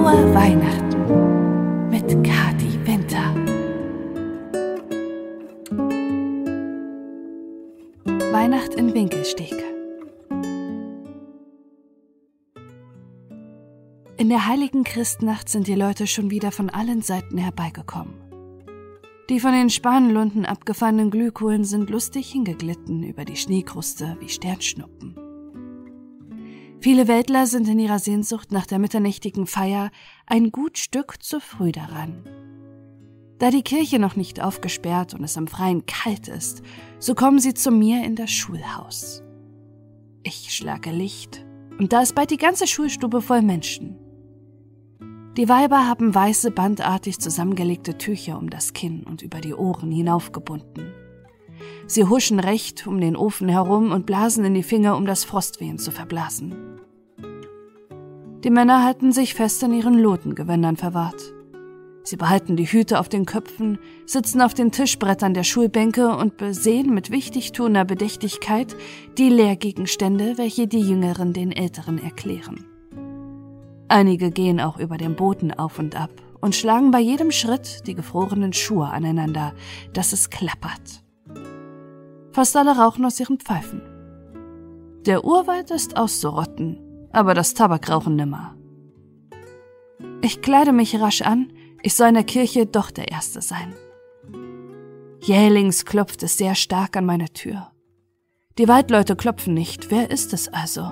Frohe Weihnachten mit Kathi Winter. Weihnacht in Winkelsteg. In der heiligen Christnacht sind die Leute schon wieder von allen Seiten herbeigekommen. Die von den Spanenlunden abgefallenen Glühkohlen sind lustig hingeglitten über die Schneekruste wie Sternschnuppen. Viele Weltler sind in ihrer Sehnsucht nach der mitternächtigen Feier ein gut Stück zu früh daran. Da die Kirche noch nicht aufgesperrt und es im Freien kalt ist, so kommen sie zu mir in das Schulhaus. Ich schlage Licht und da ist bald die ganze Schulstube voll Menschen. Die Weiber haben weiße, bandartig zusammengelegte Tücher um das Kinn und über die Ohren hinaufgebunden. Sie huschen recht um den Ofen herum und blasen in die Finger, um das Frostwehen zu verblasen. Die Männer halten sich fest in ihren Lotengewändern verwahrt. Sie behalten die Hüte auf den Köpfen, sitzen auf den Tischbrettern der Schulbänke und besehen mit wichtigtuender Bedächtigkeit die Lehrgegenstände, welche die Jüngeren den Älteren erklären. Einige gehen auch über den Boden auf und ab und schlagen bei jedem Schritt die gefrorenen Schuhe aneinander, dass es klappert. Fast alle rauchen aus ihren Pfeifen. Der Urwald ist auszurotten, aber das Tabakrauchen nimmer. Ich kleide mich rasch an, ich soll in der Kirche doch der Erste sein. Jählings klopft es sehr stark an meine Tür. Die Waldleute klopfen nicht, wer ist es also?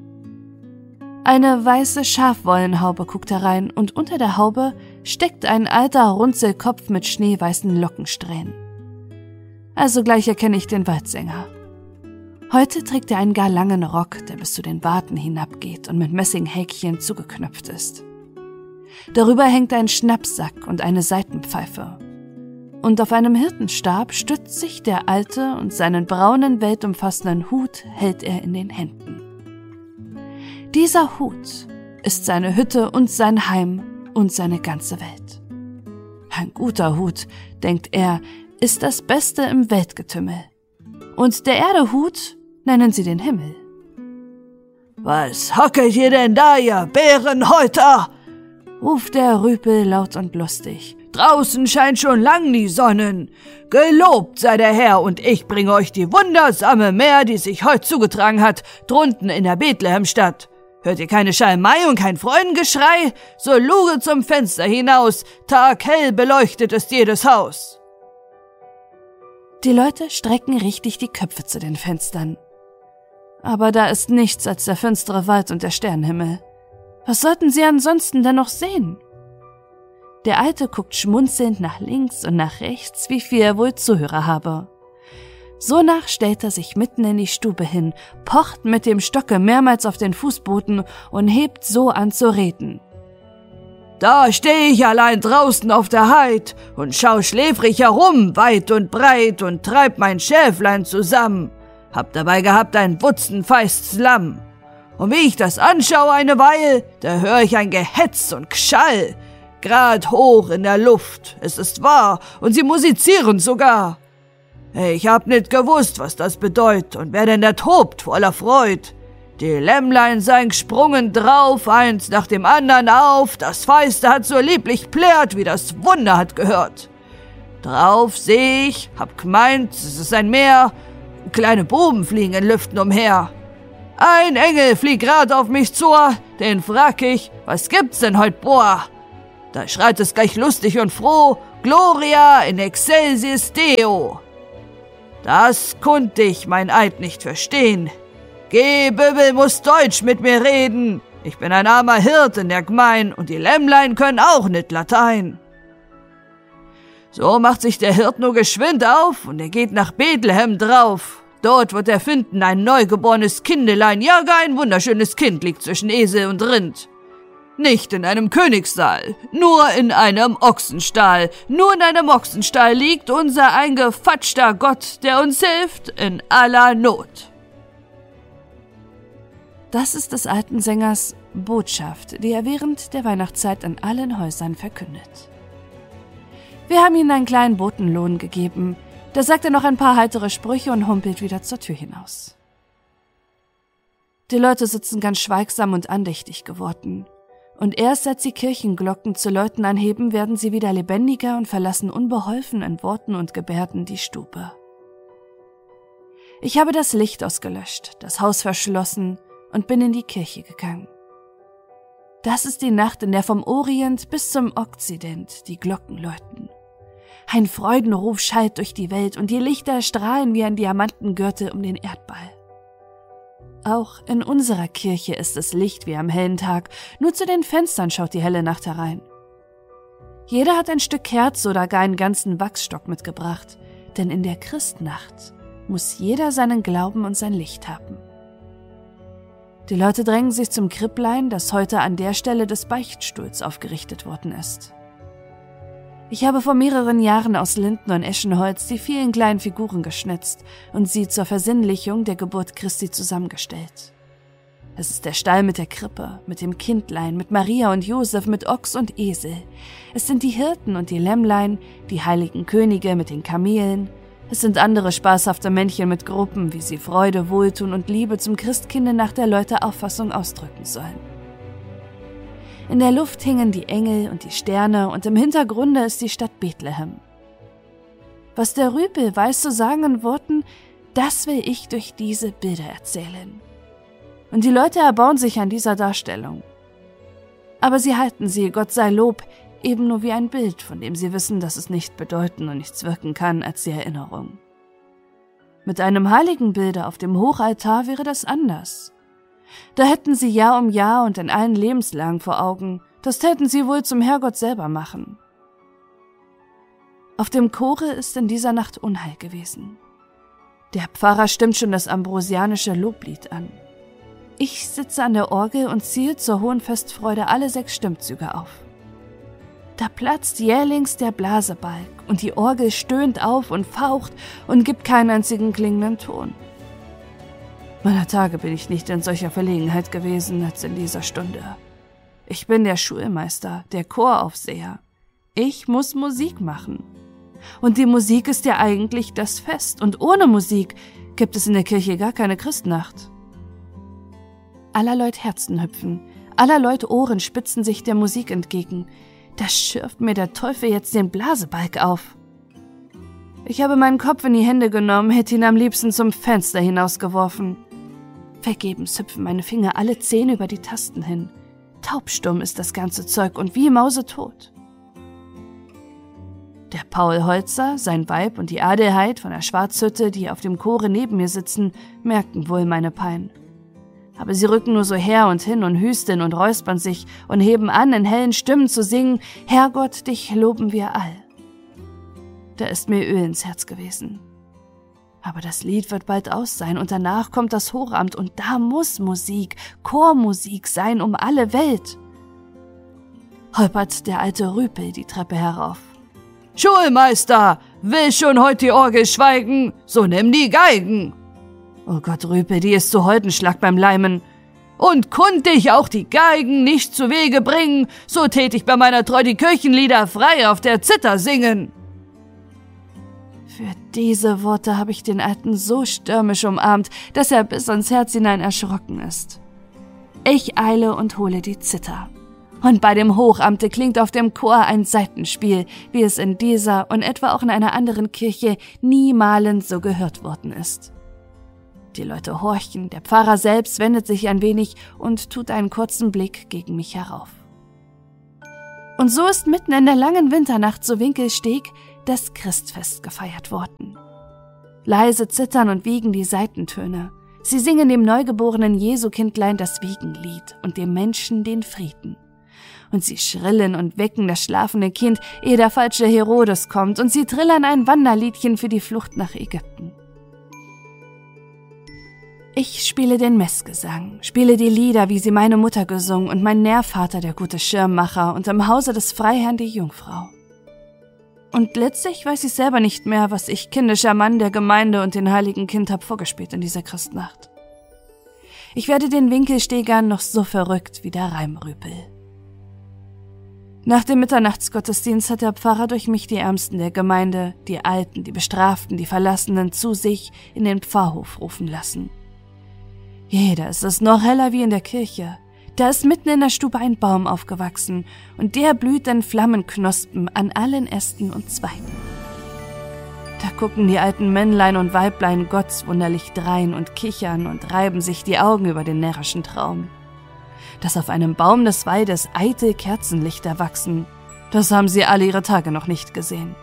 Eine weiße Schafwollenhaube guckt herein und unter der Haube steckt ein alter Runzelkopf mit schneeweißen Lockensträhnen. Also gleich erkenne ich den Waldsänger. Heute trägt er einen gar langen Rock, der bis zu den Waden hinabgeht und mit Messinghäkchen zugeknöpft ist. Darüber hängt ein Schnappsack und eine Seitenpfeife. Und auf einem Hirtenstab stützt sich der Alte und seinen braunen, weltumfassenden Hut hält er in den Händen. Dieser Hut ist seine Hütte und sein Heim und seine ganze Welt. Ein guter Hut, denkt er, ist das Beste im Weltgetümmel. Und der Erde Hut nennen sie den Himmel. »Was hocket ihr denn da, ihr Bärenhäuter?« ruft der Rüpel laut und lustig. »Draußen scheint schon lang die Sonnen. Gelobt sei der Herr, und ich bringe euch die wundersame Mär, die sich heut zugetragen hat, drunten in der Bethlehemstadt. Hört ihr keine Schalmei und kein Freudengeschrei? So luge zum Fenster hinaus, taghell beleuchtet ist jedes Haus.« Die Leute strecken richtig die Köpfe zu den Fenstern. Aber da ist nichts als der finstere Wald und der Sternenhimmel. Was sollten sie ansonsten denn noch sehen? Der Alte guckt schmunzelnd nach links und nach rechts, wie viel er wohl Zuhörer habe. Sonach stellt er sich mitten in die Stube hin, pocht mit dem Stocke mehrmals auf den Fußboden und hebt so an zu reden. »Da steh ich allein draußen auf der Heid und schau schläfrig herum, weit und breit, und treib mein Schäflein zusammen. Hab dabei gehabt ein wutzenfeistes Lamm. Und wie ich das anschaue eine Weil, da hör ich ein Gehetz und Gschall. Grad hoch in der Luft, es ist wahr, und sie musizieren sogar. Ich hab nicht gewusst, was das bedeut, und wer denn da tobt voller Freud. Die Lämmlein seien gesprungen drauf, eins nach dem andern auf, das Feiste hat so lieblich plärt, wie das Wunder hat gehört. Drauf seh ich, hab gemeint, es ist ein Meer, kleine Buben fliegen in Lüften umher. Ein Engel fliegt grad auf mich zu, den frag ich, was gibt's denn heut, boah? Da schreit es gleich lustig und froh, Gloria in excelsis Deo. Das konnt ich, mein Eid, nicht verstehen. Geh, Bübbel, muss Deutsch mit mir reden. Ich bin ein armer Hirt in der Gmein und die Lämmlein können auch nicht Latein. So macht sich der Hirt nur geschwind auf und er geht nach Bethlehem drauf. Dort wird er finden ein neugeborenes Kindelein, ja gar ein wunderschönes Kind liegt zwischen Esel und Rind. Nicht in einem Königssaal, nur in einem Ochsenstall. Nur in einem Ochsenstall liegt unser eingefatschter Gott, der uns hilft in aller Not. Das ist des alten Sängers Botschaft, die er während der Weihnachtszeit in allen Häusern verkündet. Wir haben ihm einen kleinen Botenlohn gegeben. Da sagt er noch ein paar heitere Sprüche und humpelt wieder zur Tür hinaus. Die Leute sitzen ganz schweigsam und andächtig geworden. Und erst als die Kirchenglocken zu Läuten anheben, werden sie wieder lebendiger und verlassen unbeholfen in Worten und Gebärden die Stube. Ich habe das Licht ausgelöscht, das Haus verschlossen und bin in die Kirche gegangen. Das ist die Nacht, in der vom Orient bis zum Okzident die Glocken läuten. Ein Freudenruf schallt durch die Welt und die Lichter strahlen wie ein Diamantengürtel um den Erdball. Auch in unserer Kirche ist es Licht wie am hellen Tag, nur zu den Fenstern schaut die helle Nacht herein. Jeder hat ein Stück Kerze oder gar einen ganzen Wachsstock mitgebracht, denn in der Christnacht muss jeder seinen Glauben und sein Licht haben. Die Leute drängen sich zum Kripplein, das heute an der Stelle des Beichtstuhls aufgerichtet worden ist. Ich habe vor mehreren Jahren aus Linden und Eschenholz die vielen kleinen Figuren geschnitzt und sie zur Versinnlichung der Geburt Christi zusammengestellt. Es ist der Stall mit der Krippe, mit dem Kindlein, mit Maria und Josef, mit Ochs und Esel. Es sind die Hirten und die Lämmlein, die heiligen Könige mit den Kamelen. Es sind andere spaßhafte Männchen mit Gruppen, wie sie Freude, Wohltun und Liebe zum Christkinde nach der Leute-Auffassung ausdrücken sollen. In der Luft hingen die Engel und die Sterne und im Hintergrunde ist die Stadt Bethlehem. Was der Rüpel weiß zu sagen in Worten, das will ich durch diese Bilder erzählen. Und die Leute erbauen sich an dieser Darstellung. Aber sie halten sie, Gott sei Lob, eben nur wie ein Bild, von dem sie wissen, dass es nicht bedeuten und nichts wirken kann als die Erinnerung. Mit einem heiligen Bilde auf dem Hochaltar wäre das anders. Da hätten sie Jahr um Jahr und in allen Lebenslagen vor Augen, das täten sie wohl zum Herrgott selber machen. Auf dem Chore ist in dieser Nacht Unheil gewesen. Der Pfarrer stimmt schon das ambrosianische Loblied an. Ich sitze an der Orgel und ziehe zur hohen Festfreude alle 6 Stimmzüge auf. Da platzt jählings der Blasebalg und die Orgel stöhnt auf und faucht und gibt keinen einzigen klingenden Ton. Meiner Tage bin ich nicht in solcher Verlegenheit gewesen als in dieser Stunde. Ich bin der Schulmeister, der Choraufseher. Ich muss Musik machen. Und die Musik ist ja eigentlich das Fest. Und ohne Musik gibt es in der Kirche gar keine Christnacht. Aller Leut Herzen hüpfen, aller Leut Ohren spitzen sich der Musik entgegen. Da schürft mir der Teufel jetzt den Blasebalg auf. Ich habe meinen Kopf in die Hände genommen, hätte ihn am liebsten zum Fenster hinausgeworfen. Vergebens hüpfen meine Finger alle 10 über die Tasten hin. Taubstumm ist das ganze Zeug und wie mausetot. Der Paul Holzer, sein Weib und die Adelheid von der Schwarzhütte, die auf dem Chore neben mir sitzen, merken wohl meine Pein. Aber sie rücken nur so her und hin und hüsteln und räuspern sich und heben an, in hellen Stimmen zu singen, Herrgott, dich loben wir all. Da ist mir Öl ins Herz gewesen. Aber das Lied wird bald aus sein und danach kommt das Hochamt und da muss Musik, Chormusik sein um alle Welt. Holpert der alte Rüpel die Treppe herauf. Schulmeister, will schon heute die Orgel schweigen, so nimm die Geigen. Oh Gott, Rüpel, die ist zu Holdenschlag beim Leimen. Und kund dich auch die Geigen nicht zu Wege bringen, so tät ich bei meiner Treu die Kirchenlieder frei auf der Zither singen. Für diese Worte habe ich den Alten so stürmisch umarmt, dass er bis ans Herz hinein erschrocken ist. Ich eile und hole die Zither. Und bei dem Hochamte klingt auf dem Chor ein Saitenspiel, wie es in dieser und etwa auch in einer anderen Kirche niemals so gehört worden ist. Die Leute horchen, der Pfarrer selbst wendet sich ein wenig und tut einen kurzen Blick gegen mich herauf. Und so ist mitten in der langen Winternacht zu Winkelsteg das Christfest gefeiert worden. Leise zittern und wiegen die Saitentöne. Sie singen dem neugeborenen Jesu-Kindlein das Wiegenlied und dem Menschen den Frieden. Und sie schrillen und wecken das schlafende Kind, ehe der falsche Herodes kommt, und sie trillern ein Wanderliedchen für die Flucht nach Ägypten. Ich spiele den Messgesang, spiele die Lieder, wie sie meine Mutter gesungen und mein Nährvater, der gute Schirmmacher, und im Hause des Freiherrn die Jungfrau. Und letztlich weiß ich selber nicht mehr, was ich, kindischer Mann der Gemeinde und den heiligen Kind, hab vorgespielt in dieser Christnacht. Ich werde den Winkelstegern noch so verrückt wie der Reimrüpel. Nach dem Mitternachtsgottesdienst hat der Pfarrer durch mich die Ärmsten der Gemeinde, die Alten, die Bestraften, die Verlassenen zu sich in den Pfarrhof rufen lassen. Jeder ist es noch heller wie in der Kirche. Da ist mitten in der Stube ein Baum aufgewachsen und der blüht in Flammenknospen an allen Ästen und Zweigen. Da gucken die alten Männlein und Weiblein gottswunderlich drein und kichern und reiben sich die Augen über den närrischen Traum. Dass auf einem Baum des Waldes eitel Kerzenlichter wachsen, das haben sie alle ihre Tage noch nicht gesehen.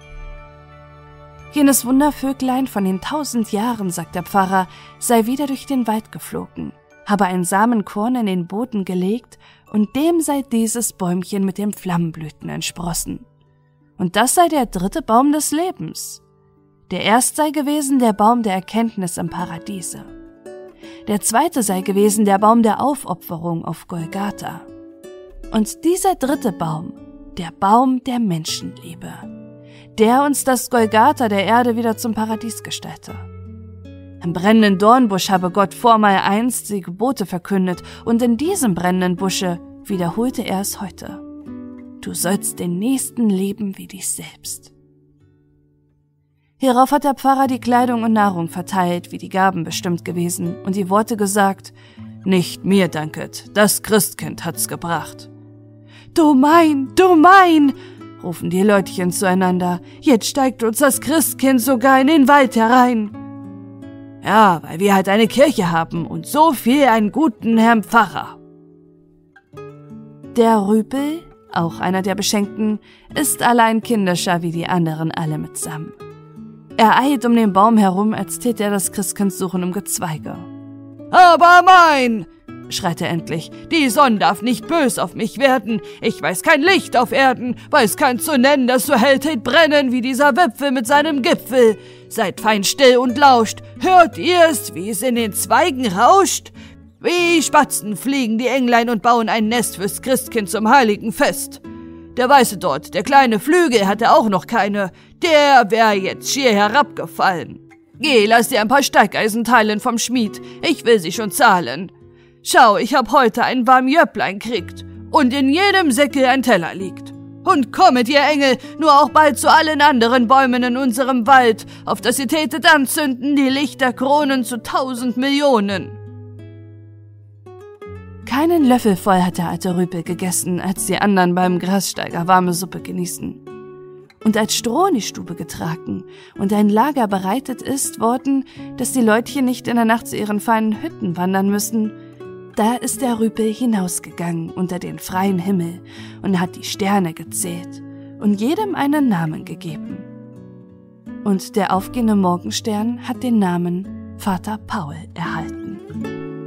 Jenes Wundervöglein von den 1000 Jahren, sagt der Pfarrer, sei wieder durch den Wald geflogen, habe ein Samenkorn in den Boden gelegt und dem sei dieses Bäumchen mit den Flammenblüten entsprossen. Und das sei der 3. Baum des Lebens. Der erste sei gewesen der Baum der Erkenntnis im Paradiese. Der 2. sei gewesen der Baum der Aufopferung auf Golgatha. Und dieser 3. Baum, der Baum der Menschenliebe, der uns das Golgatha der Erde wieder zum Paradies gestalte. Im brennenden Dornbusch habe Gott vormaleinst die Gebote verkündet, und in diesem brennenden Busche wiederholte er es heute. Du sollst den Nächsten lieben wie dich selbst. Hierauf hat der Pfarrer die Kleidung und Nahrung verteilt, wie die Gaben bestimmt gewesen, und die Worte gesagt: Nicht mir danket, das Christkind hat's gebracht. Du mein, rufen die Leutchen zueinander, jetzt steigt uns das Christkind sogar in den Wald herein. Ja, weil wir halt eine Kirche haben und so viel einen guten Herrn Pfarrer. Der Rüpel, auch einer der Beschenkten, ist allein kindischer wie die anderen alle mitsammen. Er eilt um den Baum herum, als täte er das Christkind suchen im Gezweige. Aber mein, schreit er endlich, die Sonne darf nicht bös auf mich werden. Ich weiß kein Licht auf Erden, weiß kein zu nennen, das so hell tät brennen wie dieser Wipfel mit seinem Gipfel. Seid fein still und lauscht, hört ihr's, wie es in den Zweigen rauscht? Wie Spatzen fliegen die Englein und bauen ein Nest fürs Christkind zum heiligen Fest. Der Weiße dort, der kleine Flügel, hatte auch noch keine, der wär jetzt schier herabgefallen. Geh, lass dir ein paar Steigeisen teilen vom Schmied, ich will sie schon zahlen. Schau, ich hab heute ein warm Jöpplein kriegt und in jedem Säckel ein Teller liegt. Und kommet, ihr Engel, nur auch bald zu allen anderen Bäumen in unserem Wald, auf dass ihr tätet anzünden die Lichterkronen zu 1000 Millionen. Keinen Löffel voll hat der alte Rüpel gegessen, als die anderen beim Grassteiger warme Suppe genießen. Und als Stroh in die Stube getragen und ein Lager bereitet ist worden, dass die Leutchen nicht in der Nacht zu ihren feinen Hütten wandern müssen, da ist der Rüpel hinausgegangen unter den freien Himmel und hat die Sterne gezählt und jedem einen Namen gegeben. Und der aufgehende Morgenstern hat den Namen Vater Paul erhalten.